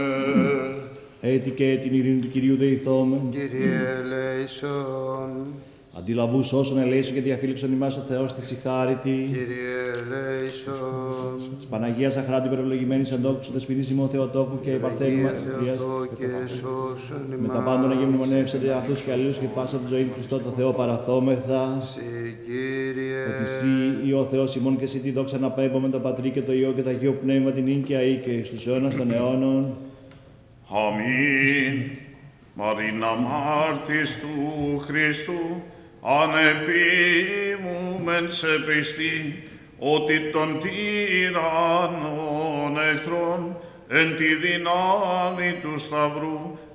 Έτη και την ειρήνη του Κυρίου δεηθόμεν. Κύριε ελέησον. Αντιλαβούς όσων ελέησον και διαφύλαξον ημάς ο Θεός της συγχάρητη. Κύριε ελέησον. Της Παναγίας Αχράντου υπερευλογημένης εντόξου δεσποινής ημών Θεοτόκου και υπαρθένου Μαρίας. Και σώσον Με τα ημάς. πάντων αγίμνη μονεύσετε αυτούς και αλλήλους και πάσα τη ζωή του Χριστό το Θεό παραθόμεθα. Συ, Κύριε. Ότι εσύ ή ο Θεός ημών και εσύ τη δόξα να πέμπω με τον Πατρί και το Υιό και το Αγίο Πνεύμα την ίν και αεί και στους αιώνας των αιώνων. Αμήν. Μαρίνα μάρτης του Χριστού, ανεπίμουμεν σε πιστή, ότι των τυράννων εχθρών εν τη δυνάμει του Σταυρού